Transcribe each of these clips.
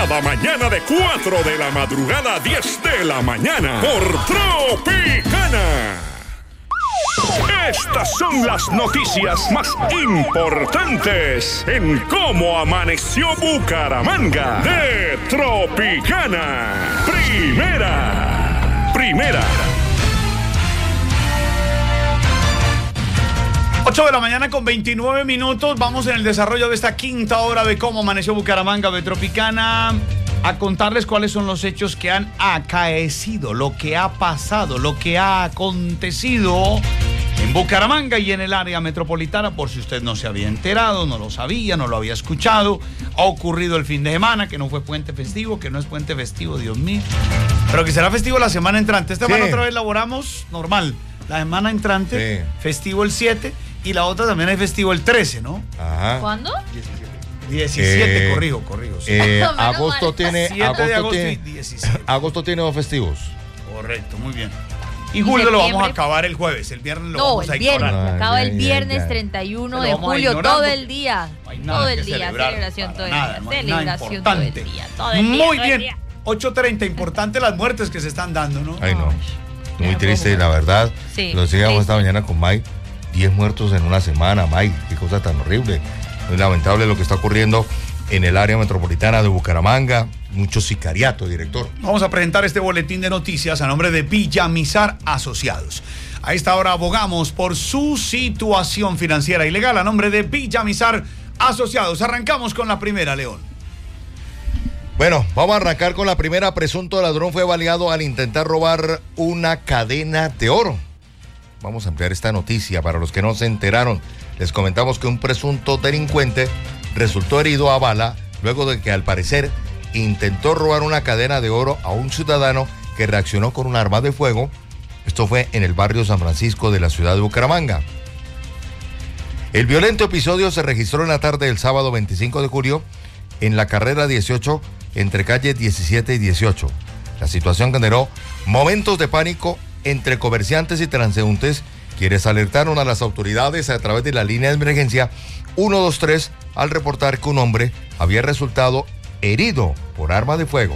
Cada mañana de 4 de la madrugada a 10 de la mañana por Tropicana. Estas son las noticias más importantes en cómo amaneció Bucaramanga de Tropicana. Primera. 8 de la mañana con 29 minutos. Vamos en el desarrollo de esta quinta hora de cómo amaneció Bucaramanga de Tropicana a contarles cuáles son los hechos que han acaecido, lo que ha pasado, lo que ha acontecido en Bucaramanga y en el área metropolitana, por si usted no se había enterado, no lo sabía, no lo había escuchado. Ha ocurrido el fin de semana, que no fue puente festivo, que no es puente festivo, Dios mío, pero que será festivo la semana entrante. Esta semana otra vez laboramos normal. La semana entrante, festivo el 7 y la otra también hay festivo el 13, ¿no? Ajá. ¿Cuándo? 17, corrijo. Sí. Agosto tiene 7 de agosto y 17. Agosto tiene 2 festivos. Correcto, muy bien. Y julio lo vamos a acabar el jueves, el viernes lo vamos a ignorar. No, el viernes, acaba el viernes 31 de julio, todo el día. Todo el día, celebración todo el día. Celebración todo el día. Muy bien, 8:30, importante las muertes que se están dando, ¿no? Ay, no. Muy triste, la verdad. Sí, lo decíamos esta mañana con Mike. 10 muertos en una semana, Mike. Qué cosa tan horrible. Muy lamentable lo que está ocurriendo en el área metropolitana de Bucaramanga. Mucho sicariato, director. Vamos a presentar este boletín de noticias a nombre de Villamizar Asociados. A esta hora abogamos por su situación financiera y legal a nombre de Villamizar Asociados. Arrancamos con la primera, León. Bueno, vamos a arrancar con la primera. Presunto ladrón fue baleado al intentar robar una cadena de oro. Vamos a ampliar esta noticia para los que no se enteraron. Les comentamos que un presunto delincuente resultó herido a bala luego de que al parecer intentó robar una cadena de oro a un ciudadano que reaccionó con un arma de fuego. Esto fue en el barrio San Francisco de la ciudad de Bucaramanga. El violento episodio se registró en la tarde del sábado 25 de julio en la carrera 18 entre calles 17 y 18. La situación generó momentos de pánico entre comerciantes y transeúntes, quienes alertaron a las autoridades a través de la línea de emergencia 123 al reportar que un hombre había resultado herido por arma de fuego.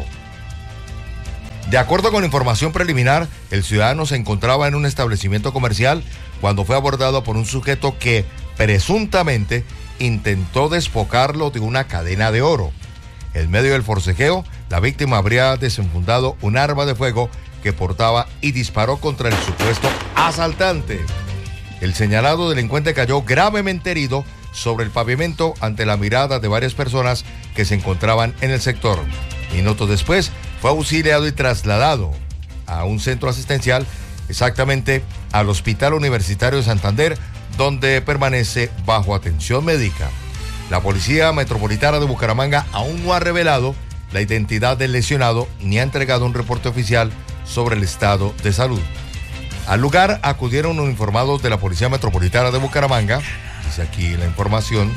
De acuerdo con información preliminar, el ciudadano se encontraba en un establecimiento comercial cuando fue abordado por un sujeto que presuntamente intentó despojarlo de una cadena de oro. En medio del forcejeo, la víctima habría desenfundado un arma de fuego que portaba y disparó contra el supuesto asaltante. El señalado delincuente cayó gravemente herido sobre el pavimento ante la mirada de varias personas que se encontraban en el sector. Minutos después fue auxiliado y trasladado a un centro asistencial, exactamente al Hospital Universitario de Santander, donde permanece bajo atención médica. La Policía Metropolitana de Bucaramanga aún no ha revelado la identidad del lesionado ni ha entregado un reporte oficial sobre el estado de salud. Al lugar acudieron uniformados de la Policía Metropolitana de Bucaramanga, dice aquí la información,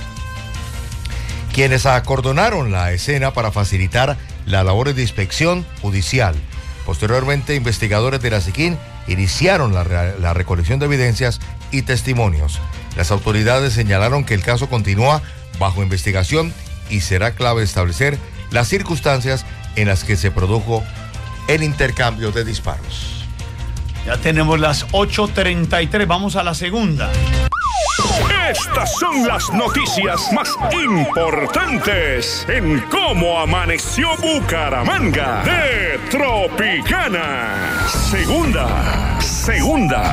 quienes acordonaron la escena para facilitar las labores de inspección judicial. Posteriormente, investigadores de la SICIN iniciaron la recolección de evidencias y testimonios. Las autoridades señalaron que el caso continúa bajo investigación y será clave establecer las circunstancias en las que se produjo el intercambio de disparos. Ya tenemos las 8:33, vamos a la segunda. Estas son las noticias más importantes en cómo amaneció Bucaramanga de Tropicana. Segunda.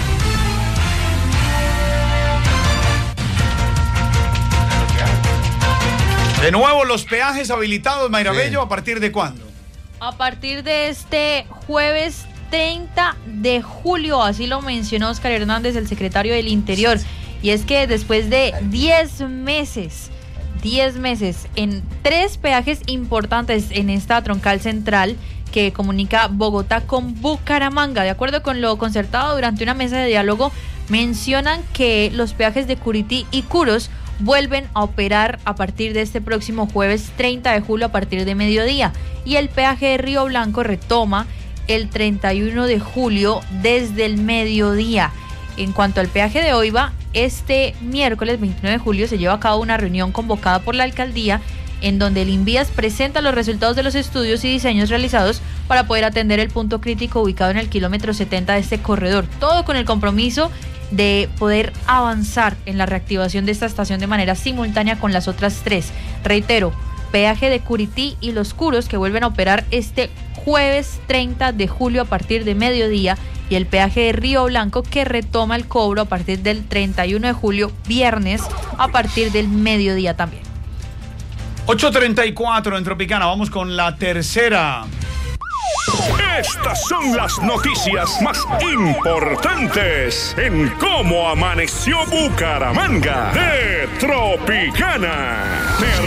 De nuevo los peajes habilitados, Mayra Bello, ¿a partir de cuándo? A partir de este jueves 30 de julio, así lo mencionó Oscar Hernández, el secretario del Interior. Y es que después de 10 meses en 3 peajes importantes en esta troncal central que comunica Bogotá con Bucaramanga, de acuerdo con lo concertado durante una mesa de diálogo, mencionan que los peajes de Curití y Curos vuelven a operar a partir de este próximo jueves 30 de julio a partir de mediodía, y el peaje de Río Blanco retoma el 31 de julio desde el mediodía. En cuanto al peaje de Oiva, este miércoles 29 de julio se lleva a cabo una reunión convocada por la alcaldía en donde el INVIAS presenta los resultados de los estudios y diseños realizados para poder atender el punto crítico ubicado en el kilómetro 70 de este corredor. Todo con el compromiso de poder avanzar en la reactivación de esta estación de manera simultánea con las otras 3. Reitero, peaje de Curití y Los Curos, que vuelven a operar este jueves 30 de julio a partir de mediodía, y el peaje de Río Blanco, que retoma el cobro a partir del 31 de julio, viernes, a partir del mediodía también. 8:34 en Tropicana, vamos con la tercera. Estas son las noticias más importantes en cómo amaneció Bucaramanga de Tropicana.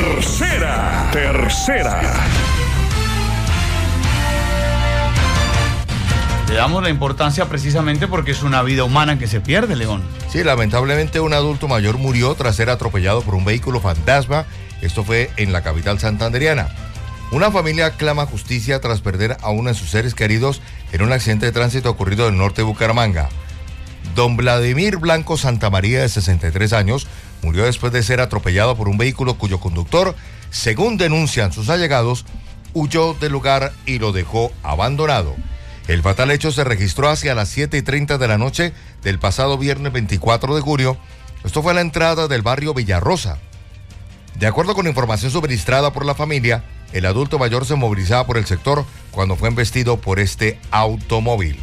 Tercera. Le damos la importancia precisamente porque es una vida humana que se pierde, León. Sí, lamentablemente un adulto mayor murió tras ser atropellado por un vehículo fantasma. Esto fue en la capital santandereana. Una familia clama justicia tras perder a uno de sus seres queridos en un accidente de tránsito ocurrido en el norte de Bucaramanga. Don Vladimir Blanco Santamaría, de 63 años, murió después de ser atropellado por un vehículo cuyo conductor, según denuncian sus allegados, huyó del lugar y lo dejó abandonado. El fatal hecho se registró hacia las 7:30 de la noche del pasado viernes 24 de julio. Esto fue a la entrada del barrio Villarrosa. De acuerdo con información suministrada por la familia, el adulto mayor se movilizaba por el sector cuando fue embestido por este automóvil.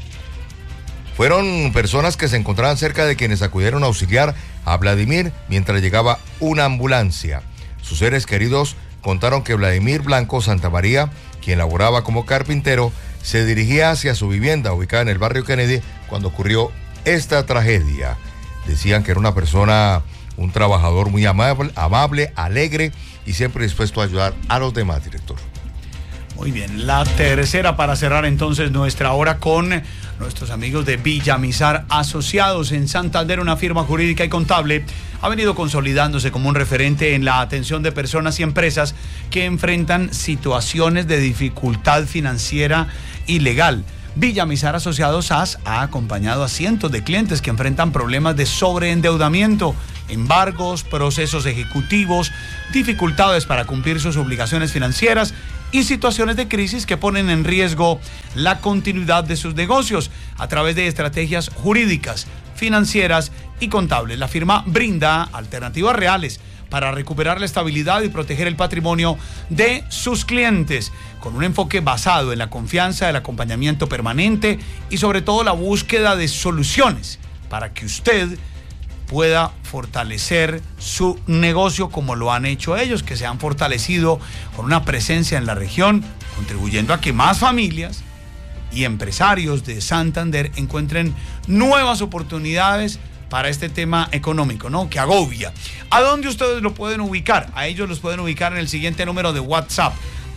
Fueron personas que se encontraban cerca de quienes acudieron a auxiliar a Vladimir mientras llegaba una ambulancia. Sus seres queridos contaron que Vladimir Blanco Santamaría, quien laboraba como carpintero, se dirigía hacia su vivienda ubicada en el barrio Kennedy cuando ocurrió esta tragedia. Decían que era una persona, un trabajador muy amable, alegre y siempre dispuesto a ayudar a los demás, director. Muy bien, la tercera para cerrar entonces nuestra hora con nuestros amigos de Villamizar Asociados en Santander, una firma jurídica y contable. Ha venido consolidándose como un referente en la atención de personas y empresas que enfrentan situaciones de dificultad financiera y legal. Villamizar Asociados ha acompañado a cientos de clientes que enfrentan problemas de sobreendeudamiento, embargos, procesos ejecutivos, dificultades para cumplir sus obligaciones financieras y situaciones de crisis que ponen en riesgo la continuidad de sus negocios a través de estrategias jurídicas, financieras y contables. La firma brinda alternativas reales para recuperar la estabilidad y proteger el patrimonio de sus clientes, con un enfoque basado en la confianza, el acompañamiento permanente y sobre todo la búsqueda de soluciones para que usted pueda fortalecer su negocio como lo han hecho ellos, que se han fortalecido con una presencia en la región, contribuyendo a que más familias y empresarios de Santander encuentren nuevas oportunidades para este tema económico, ¿no?, que agobia. ¿A dónde ustedes lo pueden ubicar? A ellos los pueden ubicar en el siguiente número de WhatsApp: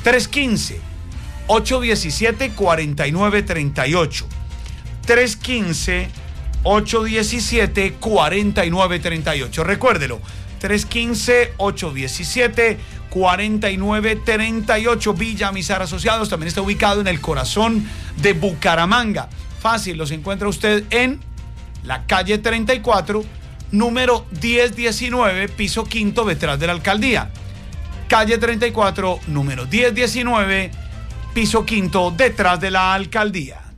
315-817-4938. 315-817-4938. Recuérdelo, 315-817-4938. Villamizar Asociados también está ubicado en el corazón de Bucaramanga. Fácil, los encuentra usted en la calle 34, número 1019, piso quinto, detrás de la alcaldía. Calle 34, número 1019, piso quinto, detrás de la alcaldía.